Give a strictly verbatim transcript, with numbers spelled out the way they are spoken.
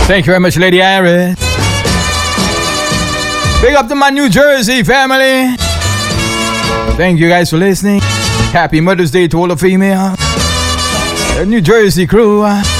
Thank you very much, Lady Iris. Big up to my New Jersey family. Thank you guys for listening. Happy Mother's Day to all the female. The New Jersey crew.